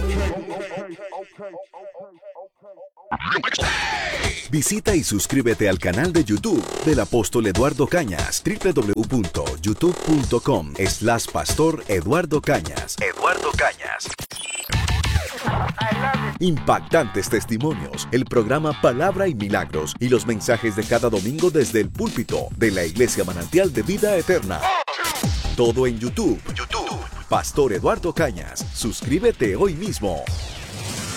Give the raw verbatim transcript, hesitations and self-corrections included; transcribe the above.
Visita y suscríbete al canal de YouTube del Apóstol Eduardo Cañas, doble u doble u doble u punto youtube punto com slash pastor Eduardo Cañas. Eduardo Cañas. Impactantes testimonios, el programa Palabra y Milagros y los mensajes de cada domingo desde el púlpito de la Iglesia Manantial de Vida Eterna. Todo en YouTube. YouTube. Pastor Eduardo Cañas. Suscríbete hoy mismo.